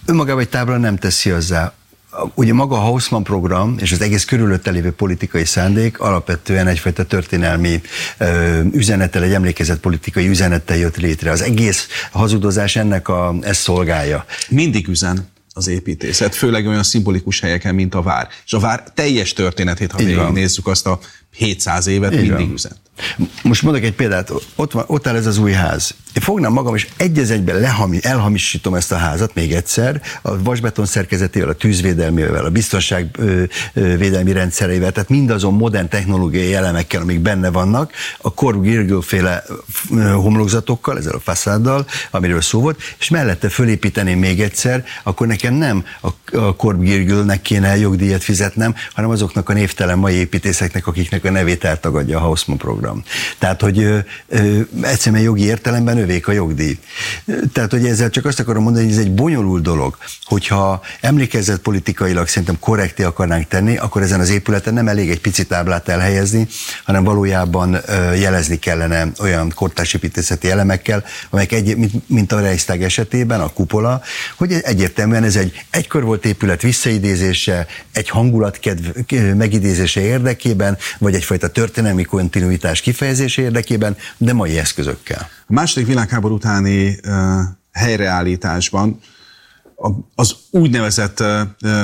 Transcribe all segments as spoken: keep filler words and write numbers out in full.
önmagában egy tábla nem teszi azzá. Ugye maga a Haussmann program és az egész körülötte lévő politikai szándék alapvetően egyfajta történelmi ö, üzenettel, egy emlékezett politikai üzenettel jött létre. Az egész hazudozás ennek a, ezt szolgálja. Mindig üzen az építészet, főleg olyan szimbolikus helyeken, mint a vár. És a vár teljes történetét, ha végignézzük azt a hétszáz évet, így mindig van. Üzen. Most mondok egy példát, ott, van, ott áll ez az új ház. Én fognám magam, és egy az egyben lehami, elhamisítom ezt a házat még egyszer, a vasbeton szerkezetével, a tűzvédelmével, a biztonságvédelmi rendszereivel, tehát mindazon modern technológiai elemekkel, amik benne vannak, a Korb-Girgl-féle homlokzatokkal, ezzel a faszáddal, amiről szó volt, és mellette fölépíteném még egyszer, akkor nekem nem a Korb-Girglnek kéne jogdíjat fizetnem, hanem azoknak a névtelen mai építészeknek, akiknek a nevét eltagadja a Haussmann program. Tehát, hogy ö, ö, egyszerűen jogi értelemben övék a jogdíj. Tehát, hogy ezzel csak azt akarom mondani, hogy ez egy bonyolult dolog, hogyha emlékezett politikailag szerintem korrekté akarnánk tenni, akkor ezen az épületen nem elég egy pici táblát elhelyezni, hanem valójában ö, jelezni kellene olyan kortárs építészeti elemekkel, amelyek egy, mint, mint a Reichstag esetében, a kupola, hogy egyértelműen ez egy egykor volt épület visszaidézése, egy hangulatkedv megidézése érdekében, vagy egyfajta történelmi kontinuitás kifejezése érdekében, de mai eszközökkel. A második világháború utáni uh, helyreállításban az úgynevezett uh,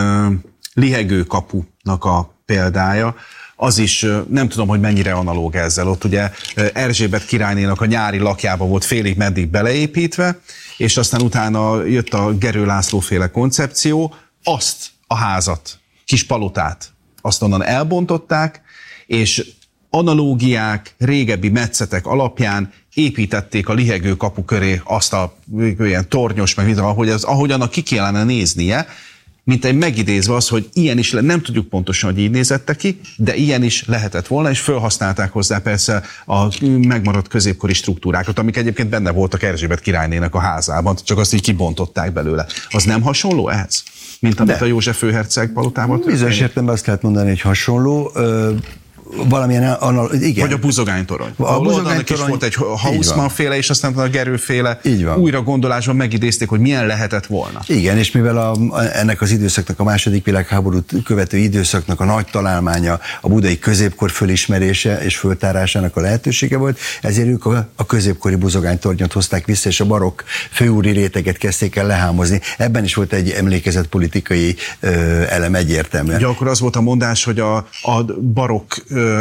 lihegő kapunak a példája, az is nem tudom, hogy mennyire analóg ezzel. Ott ugye Erzsébet királynénak a nyári lakjába volt félig meddig beleépítve, és aztán utána jött a Gerő László féle koncepció, azt a házat, kis palotát, azt onnan elbontották, és analógiák, régebbi metszetek alapján építették a lihegő kapu köré azt a ilyen tornyos, meg ahogy az, ahogy annak ki kellene néznie, mint egy megidézve az, hogy ilyen is, nem tudjuk pontosan, hogy így nézette ki, de ilyen is lehetett volna, és felhasználták hozzá persze a megmaradt középkori struktúrákat, amik egyébként benne voltak Erzsébet királynének a házában, csak azt így kibontották belőle. Az nem hasonló ehhez? Mint amit de. A József főherceg palotában? Bizonyos értelemben azt lehet mondani, hogy hasonló. Ö valamilyen, anal, igen. Vagy a Buzogánytorony. A Buzogánytorony is volt egy Haussmann-féle, és aztán a Gerő-féle újra gondolásban megidézték, hogy milyen lehetett volna. Igen, és mivel a, ennek az időszaknak, a második világháborút követő időszaknak a nagy találmánya a budai középkor fölismerése és föltárásának a lehetősége volt, ezért ők a, a középkori Buzogánytornyot hozták vissza, és a barokk főúri réteget kezdték el lehámozni. Ebben is volt egy emlékezett politikai ö, elem egyértelműen. Ugye akkor az volt a mondás, hogy a, a barokk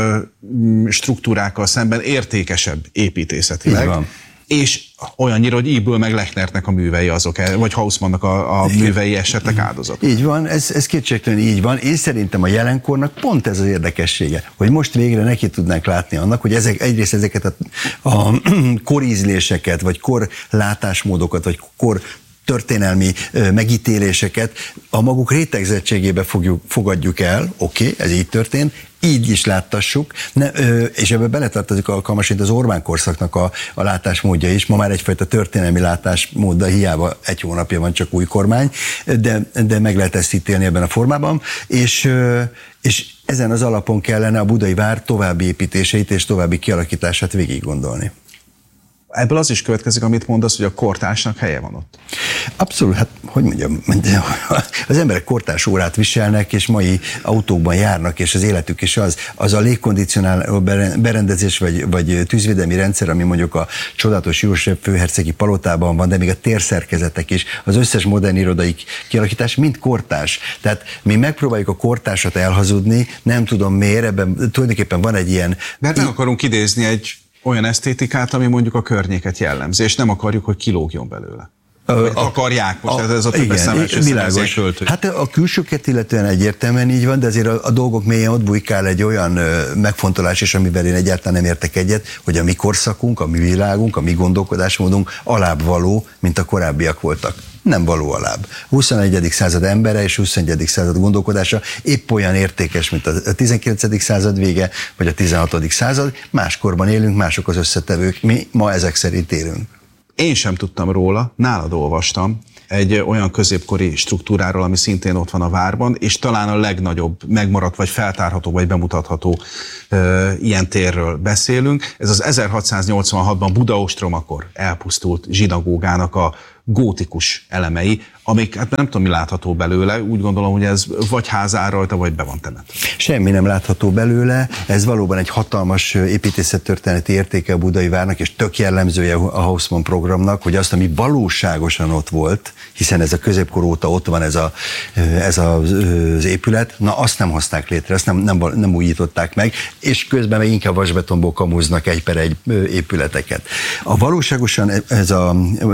struktúrákkal szemben értékesebb építészetileg. És olyannyira, hogy Íből meg Lechnernek a művei azok, vagy Haussmannnak a, a művei esetleg áldozat. Így van, ez, ez kétségtelenül így van. Én szerintem a jelenkornak pont ez az érdekessége, hogy most végre neki tudnánk látni annak, hogy ezek, egyrészt ezeket a, a korízléseket, vagy korlátásmódokat, vagy kor történelmi megítéléseket a maguk rétegzettségébe fogjuk, fogadjuk el, oké, okay, ez így történt, így is láttassuk, ne, ö, és ebbe beletartozik alkalmasint az Orbán korszaknak a, a látásmódja is, ma már egyfajta történelmi látásmód, hiába egy hónapja van csak új kormány, de, de meg lehet ezt ítélni ebben a formában, és, ö, és ezen az alapon kellene a budai vár további építéseit és további kialakítását végig gondolni. Ebből az is következik, amit mondasz, hogy a kortársnak helye van ott. Abszolút, hát hogy mondjam, az emberek kortárs órát viselnek, és mai autókban járnak, és az életük is az, az a légkondicionáló berendezés, vagy, vagy tűzvédelmi rendszer, ami mondjuk a csodálatos József főhercegi palotában van, de még a térszerkezetek is, az összes modern irodai kialakítás mind kortárs. Tehát mi megpróbáljuk a kortársat elhazudni, nem tudom miért, ebben tulajdonképpen van egy ilyen... Mert nem akarunk idézni egy olyan esztétikát, ami mondjuk a környéket jellemzi, és nem akarjuk, hogy kilógjon belőle. Vagy a, akarják most, a, ez a több szemes költő. Hát a külsőket illetően egyértelműen így van, de azért a, a dolgok mélyen ott bujkál egy olyan ö, megfontolás is, amivel én egyáltalán nem értek egyet, hogy a mi korszakunk, a mi világunk, a mi gondolkodásmódunk alább való, mint a korábbiak voltak. Nem való alább. huszonegyedik század embere és huszonegyedik század gondolkodása épp olyan értékes, mint a tizenkilencedik század vége, vagy a tizenhatodik század. Máskorban élünk, mások az összetevők, mi ma ezek szerint élünk. Én sem tudtam róla, nálad olvastam egy olyan középkori struktúráról, ami szintén ott van a várban, és talán a legnagyobb megmaradt, vagy feltárható, vagy bemutatható e, ilyen térről beszélünk. Ez az ezerhatszáznyolcvanhatban Budaostromakor elpusztult zsinagógának a gótikus elemei, amik, hát nem tudom, mi látható belőle, úgy gondolom, hogy ez vagy ház áll rajta, vagy be van temetve. Semmi nem látható belőle, ez valóban egy hatalmas építészettörténeti értéke a budai várnak, és tök jellemzője a Haussmann programnak, hogy azt, ami valóságosan ott volt, hiszen ez a középkor óta ott van ez, a, ez a, az épület, na azt nem hozták létre, azt nem, nem, nem újították meg, és közben meg inkább vasbetonból kamuznak egy per egy épületeket. A valóságosan ez a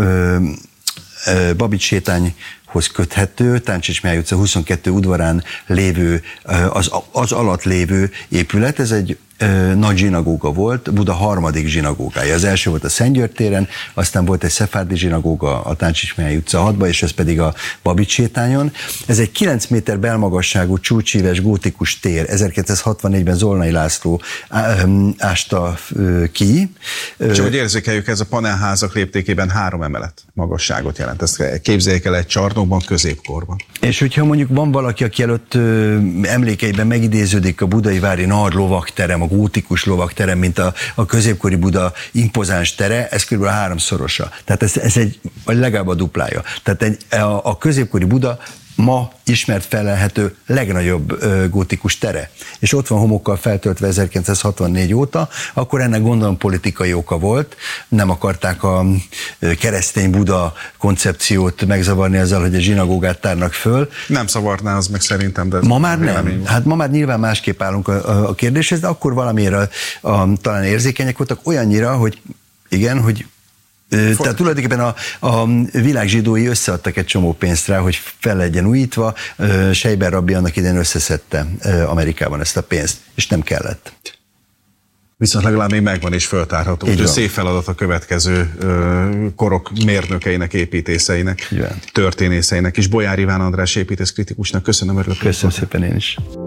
Babits sétányhoz köthető, Táncsics Mihály utca huszonkettő udvarán lévő, az, az alatt lévő épület, ez egy nagy zsinagóga volt, Buda harmadik zsinagógája. Az első volt a Szentgyörgy téren, aztán volt egy szefárdi zsinagóga a Táncsics Mihály utca hatban, és ez pedig a Babits sétányon. Ez egy kilenc méter belmagasságú, csúcsíves, gótikus tér. ezerkilencszázhatvannégyben Zolnay László ásta ki. És ahogy érzékeljük, ez a panelházak léptékében három emelet magasságot jelent. Ezt képzeljék el egy csarnokban, középkorban. És hogyha mondjuk van valaki, aki előtt emlékeiben megidéződik a budai vári nagy lovakterem, a gótikus lovakterem, mint a, a középkori Buda impozáns tere, ez kb. Háromszorosa. Tehát ez, ez egy, vagy legalább a duplája. Tehát egy, a, a középkori Buda ma ismert felelhető legnagyobb ö, gótikus tere. És ott van homokkal feltöltve ezerkilencszázhatvannégy óta, akkor ennek gondolom politikai oka volt, nem akarták a ö, keresztény Buda koncepciót megzavarni azzal, hogy a zsinagógát tárnak föl. Nem zavarná az meg szerintem, de... Ma már nem. Hát ma már nyilván másképp állunk a, a, a kérdéshez, de akkor valamiért a, a, talán érzékenyek voltak olyannyira, hogy igen, hogy Ford. Tehát tulajdonképpen a, a világ zsidói összeadtak egy csomó pénzt rá, hogy fel legyen újítva. Seiber rabbi annak idején összeszedte Amerikában ezt a pénzt, és nem kellett. Viszont legalább még megvan és föltárható. Úgyhogy szép feladat a következő korok mérnökeinek, építészeinek, történészeinek. És Bolyár Iván András építészkritikusnak köszönöm, örülök. Köszönöm szépen én is.